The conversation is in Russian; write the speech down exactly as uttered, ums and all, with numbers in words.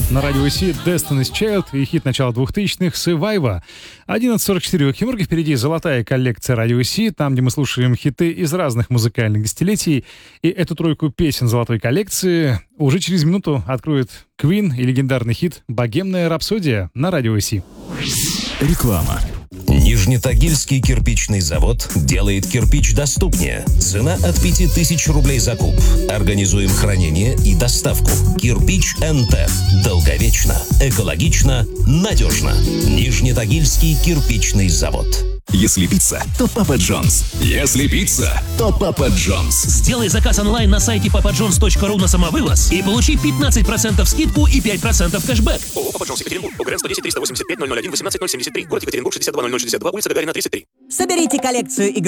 На радио Си Destiny's Child и хит начала двухтысячных Survivor. одиннадцать сорок четыре у Химурги. Впереди золотая коллекция радио Си, там, где мы слушаем хиты из разных музыкальных десятилетий. И эту тройку песен золотой коллекции уже через минуту откроет Queen и легендарный хит «Богемная рапсодия» на радио Си. Реклама. Нижнетагильский кирпичный завод делает кирпич доступнее. Цена от пяти тысяч рублей за куб. Организуем хранение и доставку. Кирпич эн тэ. Долговечно, экологично, надежно. Нижнетагильский кирпичный завод. Если пицца, то Папа Джонс. Если пицца, то Папа Джонс. Сделай заказ онлайн на сайте папа джонс точка ру на самовывоз и получи пятнадцать процентов скидку и пять процентов кэшбэк. ООО «Папа Джонс» Екатеринбург. ОГРН сто десять триста восемьдесят пять ноль ноль один восемнадцать ноль семьдесят три. Город Екатеринбург, шестьдесят два ноль ноль шестьдесят два, улица Гагарина, тридцать три. Соберите коллекцию игр